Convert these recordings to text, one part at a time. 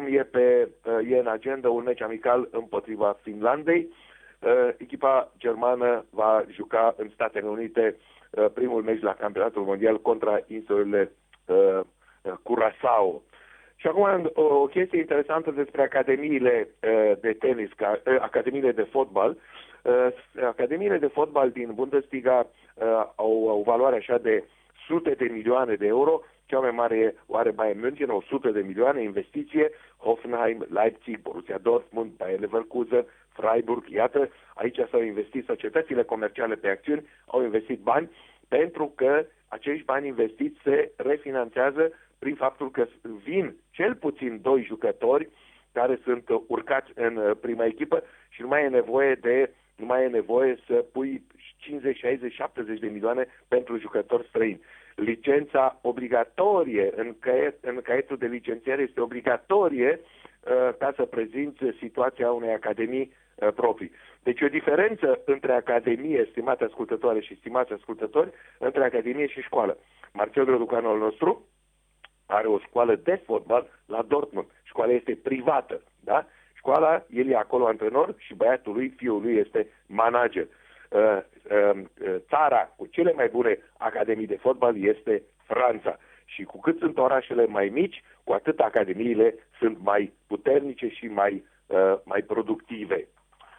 e în agenda un meci amical împotriva Finlandei. Echipa germană va juca în Statele Unite primul meci la campionatul mondial contra insulele Curaçao. Și acum o chestie interesantă despre academiile de tenis, academiile de fotbal. Academiile de fotbal din Bundesliga au o valoare așa de sute de milioane de euro. Cea mai mare o are Bayern München, 100 de milioane investiție, Hoffenheim, Leipzig, Borussia Dortmund, Bayer Leverkusen, Freiburg. Iată, aici s-au investit societățile comerciale pe acțiuni, au investit bani, pentru că acești bani investiți se refinanțează prin faptul că vin cel puțin 2 jucători care sunt urcați în prima echipă și nu mai e nevoie să pui 50, 60, 70 de milioane pentru jucători străini. Licența obligatorie în caietul de licențiere este obligatorie ca să prezinți situația unei academii proprii. Deci o diferență între academie, stimate ascultătoare și stimați ascultători, între academie și școală. Marcel Răducanu al nostru are o școală de fotbal la Dortmund. Școala este privată, da? Școala, el e acolo antrenor și băiatul lui, fiul lui este manager. Țara cu cele mai bune academii de fotbal este Franța. Și cu cât sunt orașele mai mici, cu atât academiile sunt mai puternice și mai productive.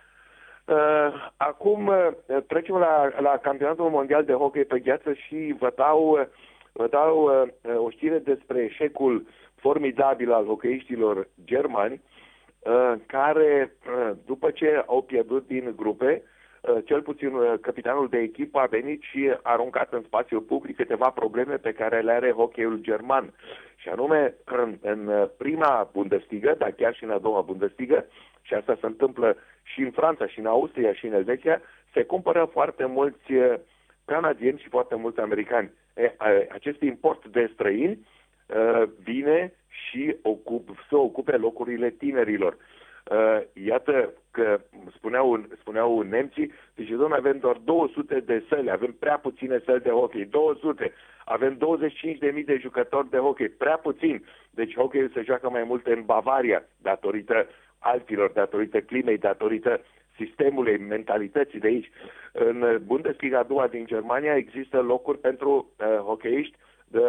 Acum trecem la campionatul mondial de hockey pe gheață și vă dau o știre despre eșecul formidabil al hockeyiștilor germani, care, după ce au pierdut din grupe, cel puțin capitanul de echipă a venit și a aruncat în spațiul public câteva probleme pe care le are hockeyul german. Și anume, în prima Bundesliga, dar chiar și în a doua Bundesliga, și asta se întâmplă și în Franța, și în Austria, și în Elveția, se cumpără foarte mulți canadieni și foarte mulți americani. Acest import de străini vine și se ocupe locurile tinerilor. Iată că spuneau nemții, deci domnule, avem doar 200 de săli, avem prea puține săli de hockey, 200, avem 25.000 de jucători de hockey, prea puțin. Deci hockeyul se joacă mai mult în Bavaria, datorită alpilor, datorită climei, datorită sistemului, mentalității de aici. În Bundesliga a doua din Germania există locuri pentru hockeyiști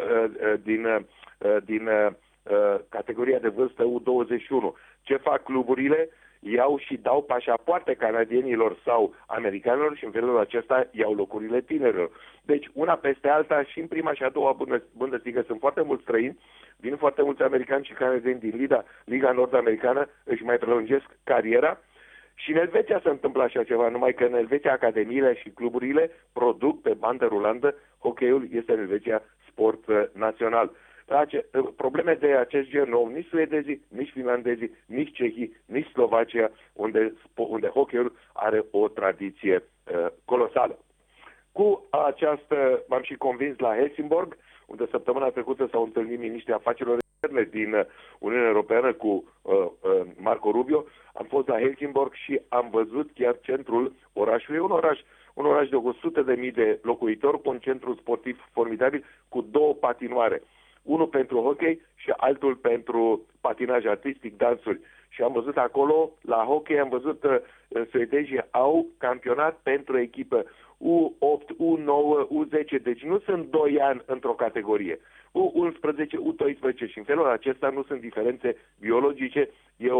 din categoria de vârstă U21. Ce fac cluburile? Iau și dau pașapoarte canadienilor sau americanilor și în felul acesta iau locurile tinerilor. Deci una peste alta și în prima și a doua Bundesliga sunt foarte mulți străini, vin foarte mulți americani și canadieni din Liga Nord-Americană, își mai prelungesc cariera. Și în Elveția se întâmplă așa ceva, numai că în Elveția academiile și cluburile produc pe bandă rulantă, hockeyul este în Elveția sport național. Probleme de acest gen nou, nici suedezii, nici finlandezii, nici cehii, nici Slovacia, unde hockeyul are o tradiție colosală. Cu această m-am și convins la Helsingborg, unde săptămâna trecută s-au întâlnit miniștrii afacerilor externe din Uniunea Europeană cu Marco Rubio. Am fost la Helsingborg și am văzut chiar centrul orașului, un oraș de 100.000 de locuitori, cu un centru sportiv formidabil, cu 2 patinoare. Unul pentru hockey și altul pentru patinaj artistic, dansuri. Și am văzut acolo, la hockey, am văzut suedezii au campionat pentru echipă U8, U9, U10, deci nu sunt 2 ani într-o categorie. U11, U12 și în felul acesta nu sunt diferențe biologice.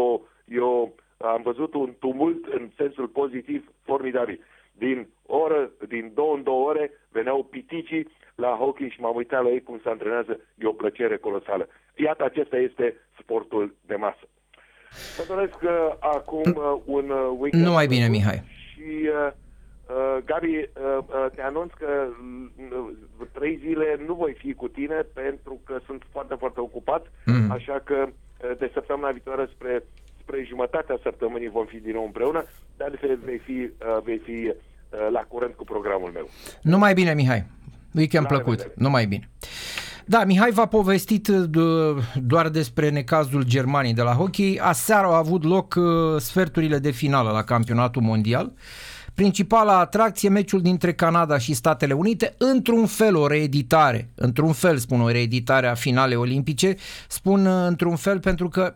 Am văzut un tumult în sensul pozitiv formidabil. Din 2 în 2 ore veneau piticii la hockey și m-am uitat la ei cum se antrenează. E o plăcere colosală. Iată, acesta este sportul de masă. Vă doresc acum un weekend. Numai bine, Mihai. Și Gabi, te anunț că 3 zile nu voi fi cu tine pentru că sunt foarte, foarte ocupat, așa că de săptămâna viitoare spre jumătatea săptămânii vom fi din nou împreună, dar vei fi la curent cu programul meu. Numai bine, Mihai. Weekend plăcut. Numai bine. Da, Mihai v-a povestit doar despre necazul Germaniei de la hockey. Aseară au avut loc sferturile de finală la campionatul mondial. Principala atracție, meciul dintre Canada și Statele Unite, într-un fel o reeditare, spun o reeditare a finalei olimpice, spun într-un fel pentru că